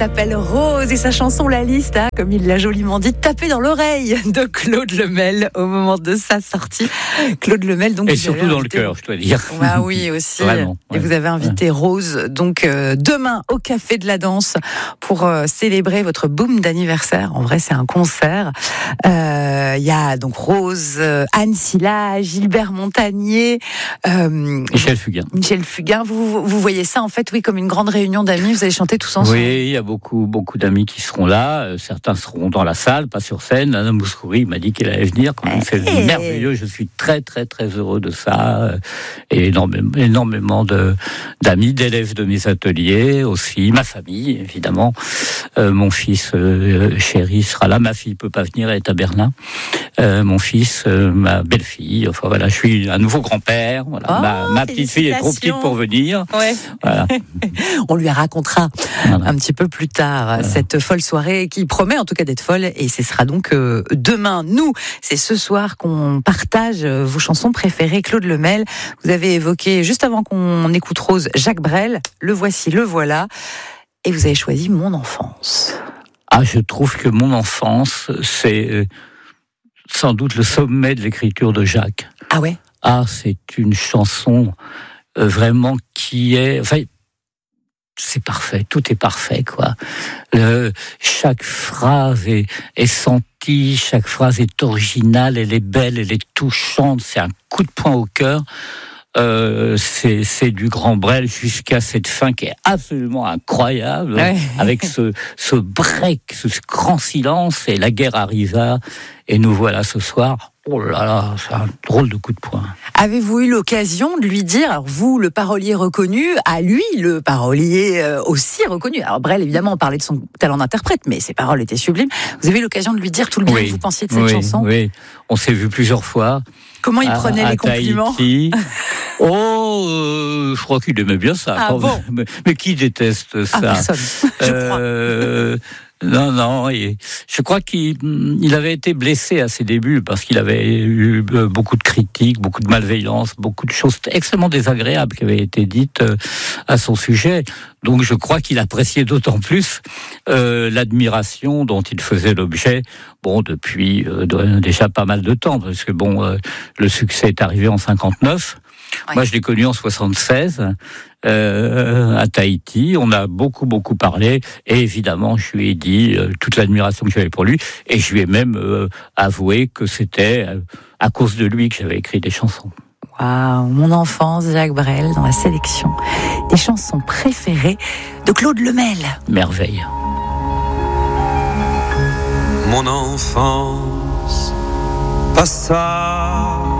s'appelle Rose et sa chanson La Liste a, comme il l'a joliment dit, tapé dans l'oreille de Claude Lemel au moment de sa sortie. Claude Lemel, donc. Et surtout dans le cœur, je dois dire. Ah oui, aussi. Vraiment, et vous avez invité Rose, donc demain au Café de la Danse pour célébrer votre boom d'anniversaire. En vrai, c'est un concert. Il y a donc Rose, Anne Silla, Gilbert Montagnier, Michel Fugain. Michel Fugain. Vous voyez ça en fait, oui, comme une grande réunion d'amis. Vous allez chanter tous ensemble. Oui, il y a beaucoup d'amis qui seront là. Certains seront dans la salle, pas sur scène. Anna Mouskouri m'a dit qu'elle allait venir. C'est merveilleux. Je suis très très très heureux de ça. Et énormément d'amis, d'élèves de mes ateliers aussi, ma famille évidemment. Mon fils chéri sera là. Ma fille peut pas venir, elle est à Berlin. Mon fils, ma belle-fille. Enfin voilà, je suis un nouveau grand-père. Voilà. Ma petite fille est trop petite pour venir. Ouais. Voilà. On lui racontera un petit peu plus tard cette folle soirée qui promet en tout cas d'être folle, et ce sera donc demain. Nous, c'est ce soir qu'on partage vos chansons préférées. Claude Lemel, vous avez évoqué juste avant qu'on écoute Rose, Jacques Brel, le voici, le voilà, et vous avez choisi Mon enfance. Ah, je trouve que Mon enfance, c'est sans doute le sommet de l'écriture de Jacques. Ah ouais? Ah, c'est une chanson vraiment qui est... Enfin, c'est parfait, tout est parfait, quoi. Chaque phrase est sentie, chaque phrase est originale, elle est belle, elle est touchante, c'est un coup de poing au cœur. C'est du grand Brel jusqu'à cette fin qui est absolument incroyable, ouais. Avec ce break, ce grand silence, et la guerre arriva, et nous voilà ce soir. Oh là là, c'est un drôle de coup de poing. Avez-vous eu l'occasion de lui dire, alors vous, le parolier reconnu, à lui, le parolier aussi reconnu. Alors Brel, évidemment, on parlait de son talent d'interprète, mais ses paroles étaient sublimes. Vous avez eu l'occasion de lui dire tout le bien que vous pensiez de cette chanson? Oui, on s'est vu plusieurs fois. Comment il prenait les compliments? Je crois qu'il aimait bien ça. Ah bon? Mais qui déteste ça? Personne, je crois. Non, je crois qu'il avait été blessé à ses débuts parce qu'il avait eu beaucoup de critiques, beaucoup de malveillance, beaucoup de choses extrêmement désagréables qui avaient été dites à son sujet. Donc je crois qu'il appréciait d'autant plus l'admiration dont il faisait l'objet, depuis déjà pas mal de temps, parce que le succès est arrivé en 59. Ouais. Moi, je l'ai connu en 76 à Tahiti. On a beaucoup parlé, et évidemment, je lui ai dit toute l'admiration que j'avais pour lui, et je lui ai même avoué que c'était à cause de lui que j'avais écrit des chansons. Waouh, Mon enfance, Jacques Brel, dans la sélection des chansons préférées de Claude Lemel. Merveille. Mon enfance passa